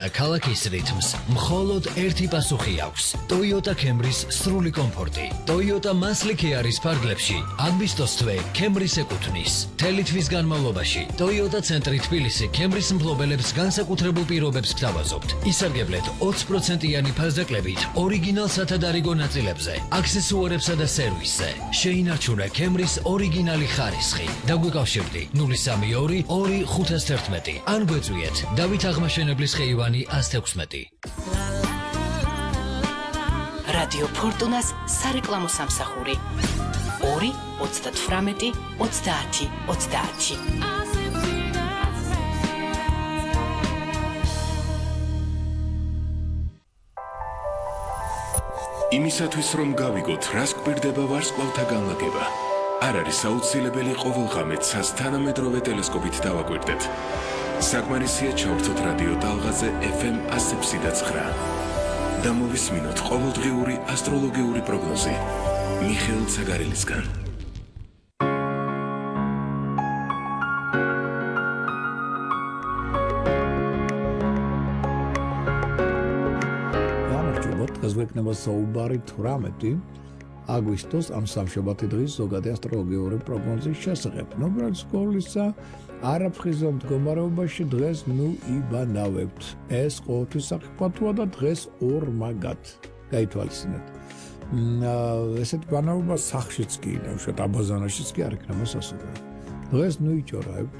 ქალაქის რითმს მხოლოდ ერთი პასუხი აქვს. Toyota Camry-ს სრული კომფორტი. Toyota Mansli Kia-რის ფარგლებში აგვისტოს თვე Camry-ს ეკუთვნის. მთელი თვის განმავლობაში Toyota ცენტრი თბილისი Camry-ს მფლობელებს განსაკუთრებულ პირობებს გთავაზობთ. ისარგებლეთ 20%-იანი ფასდაკლებით ორიგინალ სათადარიგო ნაწილებზე, აქსესუარებსა და სერვისზე. შეინარჩუნე Camry-ს ორიგინალი ხარისხი. დაგვიკავშირდი 032 2511 ან გვეწვიეთ დავით აღმაშენებლის ხეივანი 116. რადიო ფორტუნას სარეკლამო სამსახური 2 38 30 30. იმისათვის რომ გავიგოთ რას გვირდება ვარსკვლავთა განლაგება, არ არის აუცილებელი ყოველ ღამეს თანამედროვე ტელესკოპით დავაკვირდეთ. საკმარისია ჩავრთოთ რადიო ტალღაზე FM 107.9 და მოვისმინოთ ყოველდღიური ასტროლოგიური პროგნოზი მიხეილ ცაგარელისგან. დღეს გვექნება საუბარი 18 აგვისტოს ამ სამშაბათი დღის ზოგადი ასტროლოგიური პროგნოზის შესახებ. ნობრალ სკოლისა არაფხიზო მდგომარეობაში დღეს იბანავებთ. ეს ყოველთვის საფრთხეა და დღეს ორმაგად გაითვალისწინეთ. ესეთ ბანაობა სახშიც კი, ნავშოთ აბაზანაშიც კი არ იქნება სასურველი. დღეს იჭორებთ,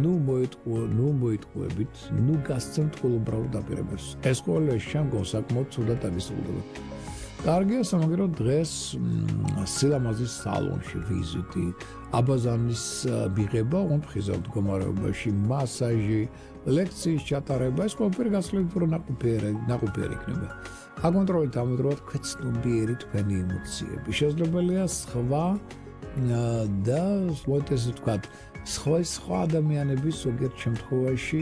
მოიტყუებით, გასცემთ ყოველუბრალო დაპირებებს. ეს ყოველთვის შემდგომ საკმაოდ ცუდად აღისრულდება. კარგია სამაგერო დღეს სილამაზის სალონში ვიზიტი, აბაზანის მიღება, ომფხიზო მდგომარეობაში მასაჟი, ლექციის ჩატარება, ეს ყველაფერი გასწრებით რომ ნაყოფიერი იქნება. აკონტროლეთ ამოდროულად ქვეცნობიერი თქვენი ემოციები. შესაძლებელია სხვა და ესე ვთქვათ, სხვა ადამიანების ზოგიერთ შემთხვევაში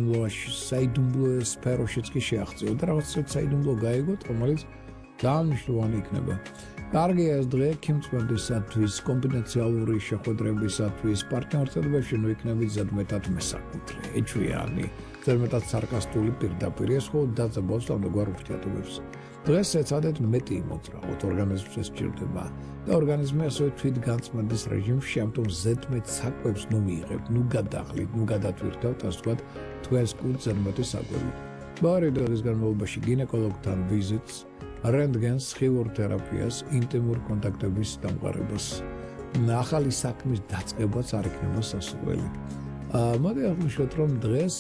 საიდუმლო სფეროშიც კი შეაღწიოთ და რაღაც საიდუმლო გაიგოთ, რომელიც დანიშნულოვანი იქნება. კარგია ეს დღე ქიმწმენდისათვის, კონფიდენციალური შეხვედრებისათვის, პარტნიორთებაში იქნებით ზედმეტად მესაკუთრე, ეჭვიანი, ზედმეტად სარკასტული პირდაპირ ეს ხო დაძაბავს ამგვარ ურთიერთობებს. დღეს ეცადეთ მეტი იმოძრაოთ, ორგანიზმს ესჭირდება და ორგანიზმი ასევე თვითგანწმენდის რეჟიმში, ამიტომ ზედმეტ საკვებს მიიღებთ, გადაღლით, გადათვირთავთ, ასე ვთქვათ, თქვენს კუნძ ზედმეტი საკვები. ბარი დღის განმავლობაში გინეკოლოგთან ვიზიტს, რენტგენს, ხილურთერაპიას, ინტიმურ კონტაქტების დამყარებას. ახალი საქმის დაწყებაც არ იქნება სასურველი. მოდი აღნიშნოთ, რომ დღეს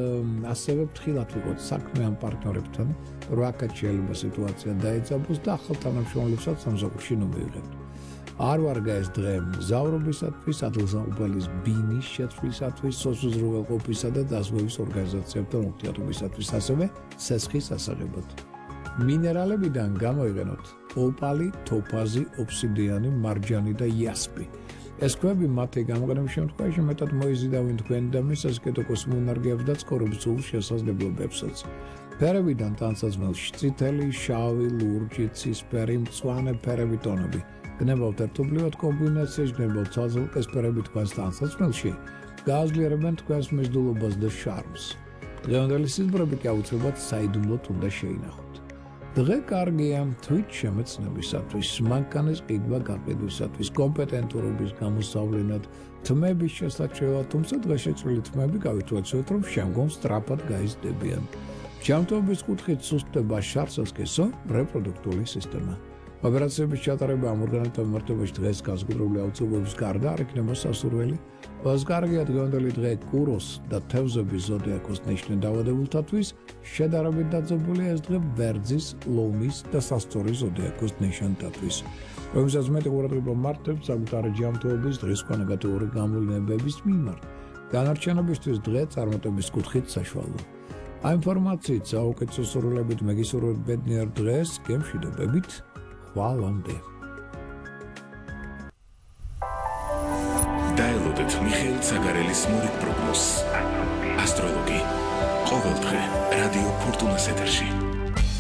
ასევე ფრთხილად ვიყოთ საქმე ამ პარტნიორებთან, რომ აქაც შეიძლება სიტუაცია დაეძაბოს და ახალ თანამშრომლებსაც სამსახურში მივიღებთ. არ ვარგა ეს დღე მგზავრობისათვის, ადგილსამყოფელის ბინის შეცვლისათვის, სოციალურყოფისა და დაზღვევის ორგანიზაციებთან ურთიერთობისათვის, ასევე სესხის ასაღებად. მინერალებიდან გამოიყენოთ ოპალი, თოფაზი, ობსიდიანი, მარჯანი და იასპი. ეს ქვები მათი გამოყენების შემთხვევაში მეტად მოიზიდავენ თქვენ და მისას კეთოკოსმულ ენერგიებს და ცხოვრების სულ შესაძლებლობებსაც. ფერებიდან ტანსაცმელში წითელი, შავი, ლურჯი, ცისფერი, მწვანე ფერები ტონები. გნებავთ ერთობლივად კომბინაციაში, გნებავთ ცალ-ცალკესფერები თქვენს ტანსაცმელში, გააძლიერებენ თქვენს მიზიდულობას და შარმს. დღევანდელი სიზმრები კი აუცილებლად საიდუმლოდ უნდა შეინახოთ. დღე კარგია თვით შემეცნებისათვის, მანქანის ყიდვა გაყიდვისათვის, კომპეტენტურობის გამოსავლენად, თმების შესაჩერებლად, თუმცა დღეშეწრილი თმები გავითვალისწინოთ, რომ შემდგომ სწრაფად გაიზრდებიან. ჯანმრთელობის კუთხით სუსტდება შარსასკესო, რეპროდუქტიული სისტემა. ოპერაციების ჩატარება ამ ორგანოთა მიმართებაში დღეს განსაკუთრებული აუცილებლობის გარდა არ იქნება სასურველი. ეს კარგია დღევანდელი დღე კუროს და თევზების ზოდიაქოს ნიშნე დაავადებულთათვის, შედარებით დაძაბულია ეს დღე ვერძის, ლომის და სასწორის ზოდიაქოს ნიშნებისათვის. რომელსაც მეტი ყურადღება მართებთ საკუთარი ჯანმრთელობის დღესქვა ნეგატიური გამოვლინებების მიმართ. განარჩენებისთვის დღე წარმატების კუთხით საშუალოა. ამ ინფორმაციით საუკეთესო სურვილებით მეგისურვებთ ბედნიერ დღეს, გემშვიდობებით. ხვალამდე. დაელოდეთ მიხეილ ცაგარელის მორიგ პროგნოზს. ასტროლოგი. ყოველდღე რადიო ფორტუნას ეთერში.